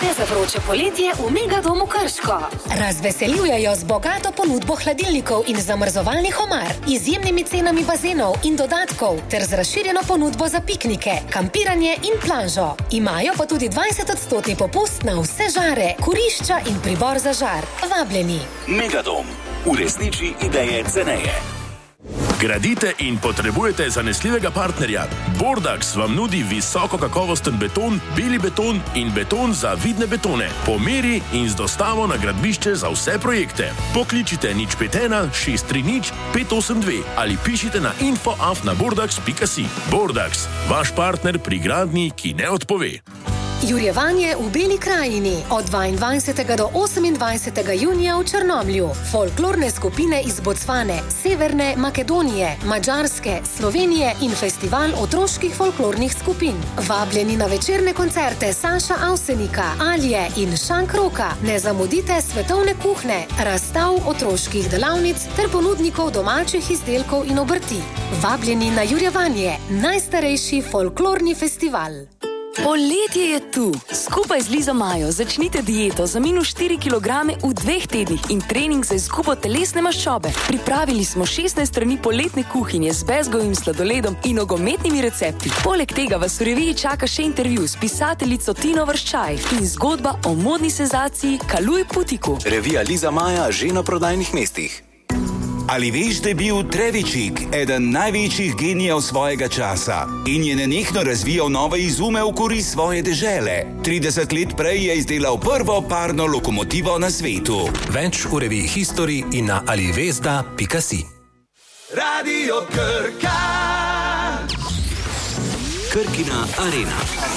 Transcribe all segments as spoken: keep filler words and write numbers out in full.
Vse za vroče poletje v Megadomu Krško. Razveseljujejo z bogato ponudbo hladilnikov in zamrzovalnih omar, izjemnimi cenami bazenov in dodatkov ter z razširjeno ponudbo za piknike, kampiranje in plažo. Imajo pa tudi dvajset odstotni popust na vse žare, kurišča in pribor za žar. Vabljeni. Megadom. Uresniči ideje ceneje. Gradite in potrebujete zanesljivega partnerja? Bordax vam nudi visoko kakovosten beton, beli beton in beton za vidne betone. Po meri in z dostavo na gradbišče za vse projekte. Pokličite nič pet ena šest tri nič pet osem dve ali pišite na info af na bordax pika si. Bordax, vaš partner pri gradnji, ki ne odpove. Jurjevanje v Beli krajini od dvaindvajsetega do osemindvajsetega junija v Črnomlju. Folklorne skupine iz Bocvane, Severne Makedonije, Madžarske, Slovenije in festival otroških folklornih skupin. Vabljeni na večerne koncerte Saša Avsenika, Alije in Šank Roka. Ne zamudite svetovne kuhne, razstav otroških delavnic ter ponudnikov domačih izdelkov in obrti. Vabljeni na Jurjevanje, najstarejši folklorni festival. Poletje je tu. Skupaj z Lizo Majo začnite dieto za minus štiri kilograme v dveh tednih in trening za izgubo telesne maščobe. Pripravili smo šestnajst strani poletne kuhinje z bezgovim sladoledom in nogometnimi recepti. Poleg tega vas v reviji čaka še intervju s pisateljico Tino Vrščaj in zgodba o modni senzaciji Kaluj Putiku. Revija Liza Maja že na prodajnih mestih. Ali veš, da je bil Trevičik eden največjih genijev svojega časa in je nenehno razvijal nove izume v korist svoje dežele? trideset let prej je izdelal prvo parno lokomotivo na svetu. Več v reviji History in na alivezda pika si. Radio Krka. Krkina arena.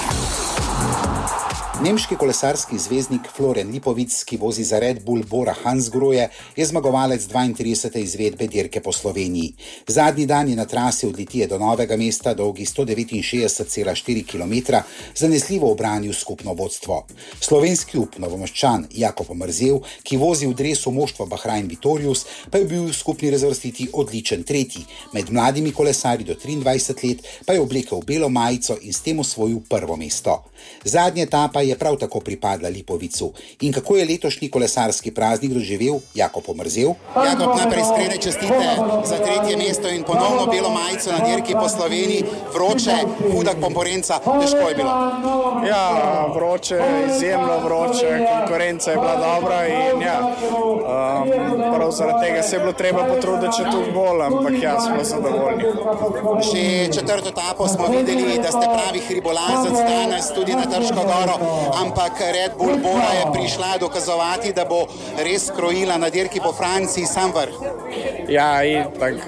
Nemški kolesarski zvezdnik Florian Lipovic, ki vozi za Red Bull Bora Hansgrohe, je zmagovalec dvaintridesete izvedbe dirke po Sloveniji. Zadnji dan je na trasi od Litije do Novega mesta, dolgi sto devetinšestdeset cela štiri kilometra, zanesljivo obranil skupno vodstvo. Slovenski up Novomeščan Jakob Mrzel, ki vozi v dresu moštva Bahrain Vitorius, pa je bil v skupni razvrstitvi odličen tretji. Med mladimi kolesarji do triindvajset let pa je oblekel belo majico in s tem osvojil prvo mesto. Zadnja etapa je prav tako pripadla Lipovicu. In kako je letošnji kolesarski praznik doživel Jakob Mrzel? Jakob, najprej iskrene čestite za tretje mesto in ponovno belo majico na dirki po Sloveniji. Vroče, huda konkurenca, težko je bilo. Ja, vroče, izjemno vroče, konkurenca je bila dobra in ja, um, prav zaradi tega se je bilo treba potruditi še tudi bolj, ampak ja, smo zadovoljni. Že četrto etapo smo videli, da ste pravi hribolazec danes tudi na Trško goro, ampak Red Bull Bora je prišla dokazovati, da bo res krojila na dirki po Franciji sam vrh. Ja, itak,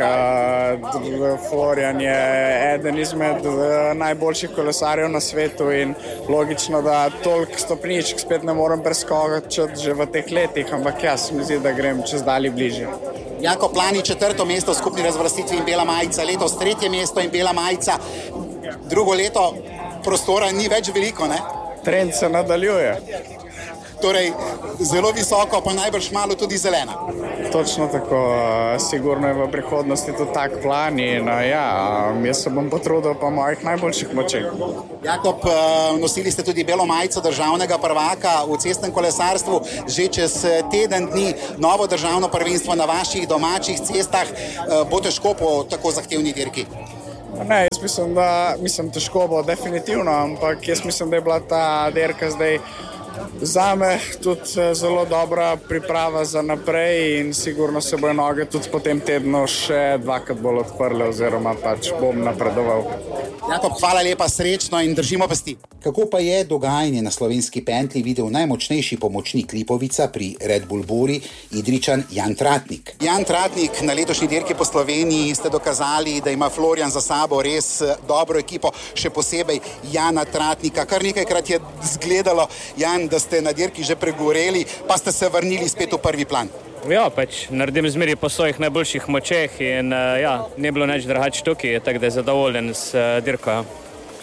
Florian je eden izmed najboljših kolesarjev na svetu in logično, da toliko stopničk spet ne morem preskočiti že v teh letih, ampak jaz mi zdi, da grem čez dalje bližje. Jakob, lani četrto mesto v skupni razvrstitvi in bela majica, letos tretje mesto in bela majica, drugo leto prostora ni več veliko, ne? Trend se nadaljuje. Torej, zelo visoko, pa najbrž malo tudi zelena. Točno tako, sigurno je v prihodnosti tudi tak plan in ja, jaz se bom potrudil pa mojih najboljših močeh. Jakob, nosili ste tudi belo majico državnega prvaka v cestnem kolesarstvu, že čez teden dni novo državno prvenstvo na vaših domačih cestah, bo težko po tako zahtevni dirki? Ne, jaz mislim, da mislim težko bo definitivno, ampak jaz mislim, da je bila ta dirka zdaj zame tudi zelo dobra priprava za naprej in sigurno se bojo noge tudi po tem tednu še dvakrat bolj odprle oziroma pač bom napredoval. Jakob, hvala lepa, srečno in držimo pesti. Kako pa je dogajanje na slovenski pentli videl najmočnejši pomočnik Lipovica pri Red Bull Bori, Idrijčan Jan Tratnik? Jan Tratnik, na letošnji dirki po Sloveniji ste dokazali, da ima Florian za sabo res dobro ekipo, še posebej Jana Tratnika. Kar nekajkrat je zgledalo, Jan, da ste na dirki že pregoreli, pa ste se vrnili spet v prvi plan. Ja, pač naredim zmeri po svojih najboljših močeh in ja, ne bilo nič drugače tukaj, tako da je zadovoljen s dirko.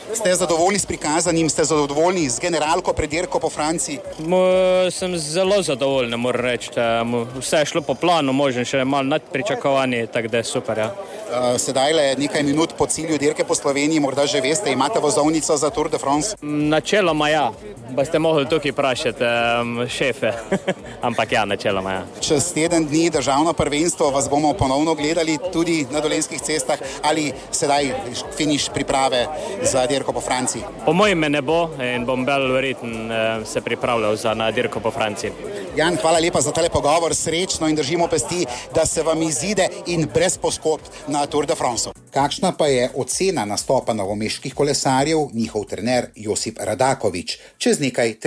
Ste zadovoljni s prikazanim, ste zadovoljni z generalko pred dirko po Franciji? Mo, sem zelo zadovoljen, moram reči. Vse je šlo po planu, možno še malo nad pričakovanji, tako da je super. Ja. Sedaj le nekaj minut po cilju dirke po Sloveniji, morda že veste, imate vozovnico za Tour de France? Načeloma ja, pa ste mogli tukaj vprašati um, šefe, ampak ja, načeloma ja. Čez teden dni državno prvenstvo vas bomo ponovno gledali tudi na dolenjskih cestah ali sedaj finiš priprave za dirko po Franciji? Po mojem me ne bo in bom bolj verjeten uh, se pripravljal za na dirko po Franciji. Jan, hvala lepa za tale pogovor, srečno in držimo pesti, da se vam izide in brez poškodb na Tour de France. Kakšna pa je ocena nastopa novomeških kolesarjev, njihov trener Josip Radakovič? Čez nekaj